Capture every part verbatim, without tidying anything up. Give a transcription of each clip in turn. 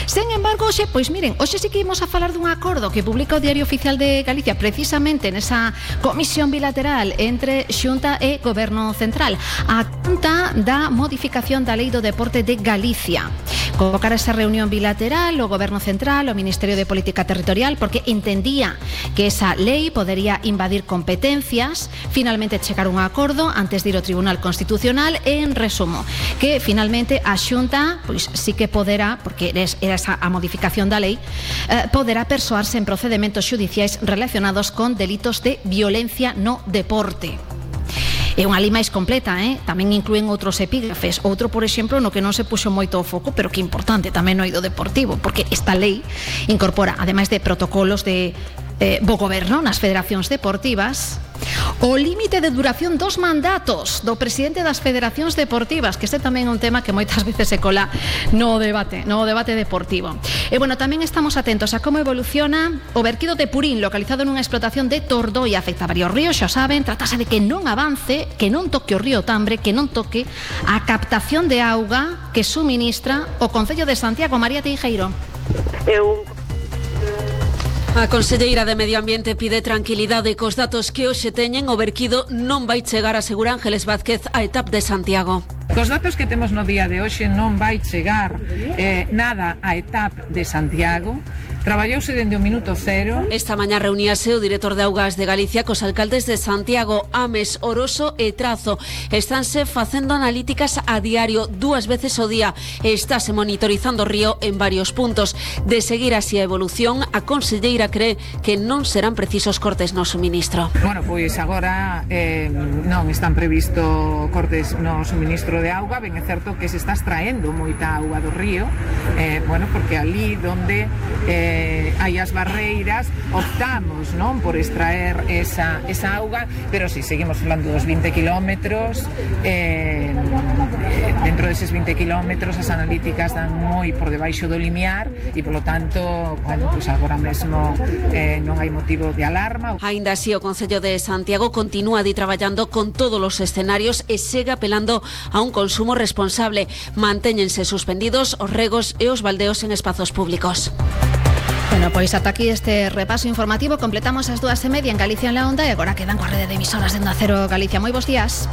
Sen embargo, hoxe, pois miren, hoxe sí que imos a falar dun acordo que publica o Diario Oficial de Galicia precisamente nesa comisión bilateral entre Xunta e Goberno Central. A conta da modificación da Lei do Deporte de Galicia. Convocar esa reunión bilateral o Goberno Central, o Ministerio de Política Territorial, porque entendía que esa lei podería invadir competencias, finalmente chegar a un acordo antes de ir ao Tribunal Constitucional e, en resumo, que finalmente a Xunta, pois sí que poderá, porque era esa a modificación da lei, eh, poderá persoarse en procedementos xudiciais relacionados con delitos de violencia no deporte. É unha lei máis completa, eh? Tamén inclúen outros epígrafes. Outro, por exemplo, no que non se puxo moito o foco, pero que é importante tamén no eido deportivo, porque esta lei incorpora, ademais de protocolos de eh, bo goberno nas federacións deportivas, o límite de duración dos mandatos do presidente das federacións deportivas, que este tamén é un tema que moitas veces se cola no debate, no debate deportivo. E bueno, tamén estamos atentos a como evoluciona o verquido de Purín, localizado nunha explotación de Tordoi, afecta a varios ríos, xa saben, tratase de que non avance, que non toque o río Tambre, que non toque a captación de auga que suministra o Concello de Santiago. María Teijeiro. Eu A conselleira de Medio Ambiente pide tranquilidade cos datos que hoxe teñen. O verquido non vai chegar, asegura Ángeles Vázquez, a E T A P de Santiago. Cos datos que temos no día de hoxe non vai chegar eh, nada a E T A P de Santiago. Traballouse dende o minuto cero. Esta mañá reuníase o director de Augas de Galicia cos alcaldes de Santiago, Ames, Oroso e Trazo. Estánse facendo analíticas a diario, dúas veces ao día, e estáse monitorizando o río en varios puntos. De seguir así a evolución, a conselleira cree que non serán precisos cortes no suministro. Bueno, pois agora eh, non están previsto cortes no suministro de auga. Ben é certo que se está extraendo moita auga do río, eh, bueno, porque ali donde eh, hai as barreiras optamos, non, por extraer esa, esa auga, pero si sí, seguimos falando dos vinte kilómetros, eh, dentro deses vinte kilómetros as analíticas dan moi por debaixo do limiar e, polo tanto, bueno, pues agora mesmo eh, non hai motivo de alarma. Aínda así, o Concello de Santiago continúa di traballando con todos os escenarios e segue apelando a un consumo responsable. Mantéñense suspendidos os regos e os baldeos en espazos públicos. Bueno, pois ata aquí este repaso informativo. Completamos as dúas e media en Galicia en la Onda e agora quedan coa rede de emisoras de Onda Cero Galicia. Moi bons días.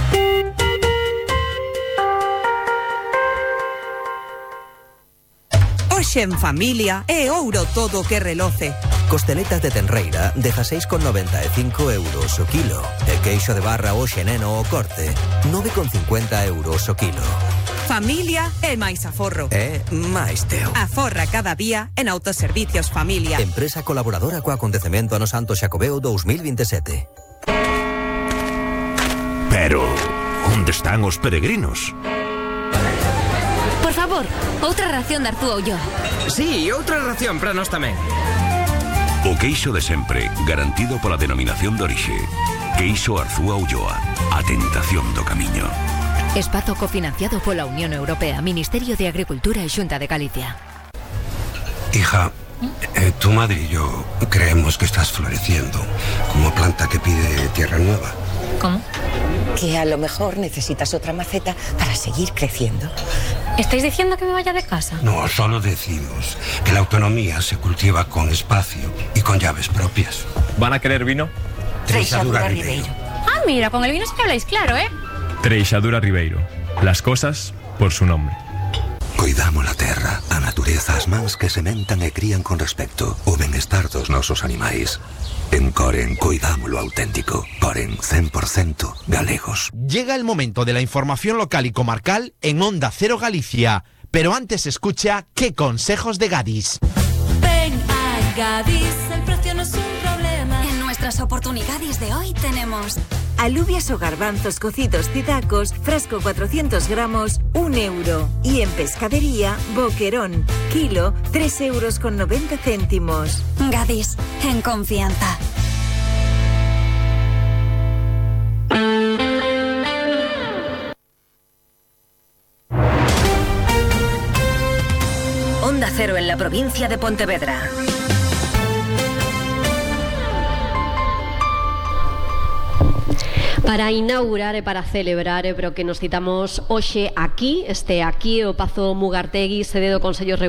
Hoxe en familia é ouro todo que reloce. Costeletas de tenreira, dezaseis con noventa e cinco euros o kilo. E queixo de barra hoxe neno o corte, nove con cincuenta euros o kilo. Familia é máis aforro. É máis teo. Aforra cada día en Autoservicios Familia. Empresa colaboradora co acontecemento ano Santo Xacobeo dos mil veintisiete. Pero, onde están os peregrinos? Por favor, outra ración de Artúa Ulloa. Sí, outra ración para nós tamén. O queixo de sempre, garantido pola denominación de orixe. Queixo Arzúa Ulloa, a tentación do camiño. Espazo cofinanciado pola Unión Europea, Ministerio de Agricultura e Xunta de Galicia. Hija, eh, tu madre y yo creemos que estás floreciendo como planta que pide tierra nueva. ¿Cómo? Que a lo mejor necesitas otra maceta para seguir creciendo. ¿Estáis diciendo que me vaya de casa? No, solo decimos que la autonomía se cultiva con espacio y con llaves propias. ¿Van a querer vino? Treixadura Ribeiro. Ah, mira, con el vino sí que habláis claro, ¿eh? Treixadura Ribeiro. Las cosas por su nombre. Cuidamos la terra, a natureza, as mans que sementan e crían con respecto o benestar dos nosos animais. En Coren cuidamos lo auténtico. Coren cen por ciento galegos. Llega el momento de la información local y comarcal en Onda Cero Galicia. Pero antes escucha ¿Qué consejos de Gadis? Ven a Gadis, el precio no es un problema. En nuestras oportunidades de hoy tenemos alubias o garbanzos cocidos titacos, frasco cuatrocientos gramos, un euro. Y en pescadería, boquerón, kilo, tres euros con noventa céntimos. Gadis, en confianza. Onda Cero en la provincia de Pontevedra. Para inaugurar e para celebrar, pero que nos citamos hoxe aquí, este aquí o Pazo Mugartegui, sede do Consello